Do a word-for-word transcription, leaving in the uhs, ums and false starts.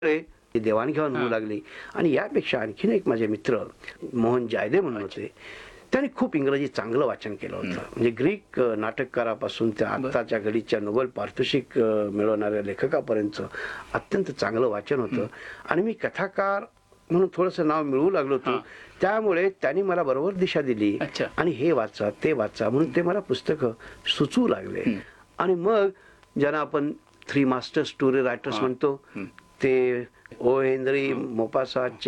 ती देवाणघेवाण होऊ लागली. आणि यापेक्षा आणखीन एक माझे मित्र मोहन जायदे म्हणून होते, त्यांनी खूप इंग्रजी चांगलं वाचन केलं होतं. म्हणजे ग्रीक अ, नाटककारापासून त्या आत्ताच्या घडीच्या नोबेल पारितोषिक अ, मिळवणाऱ्या लेखकापर्यंत अत्यंत चांगलं वाचन होतं. आणि मी कथाकार म्हणून थोडंसं नाव मिळवू लागलो होतो. त्यामुळे त्यांनी मला बरोबर दिशा दिली अच्छा. आणि हे वाचा ते वाचा म्हणून ते मला पुस्तकं सुचवू लागले. आणि मग ज्यांना आपण थ्री मास्टर स्टोरी रायटर्स म्हणतो, ते ओ हेनरी मोपासा,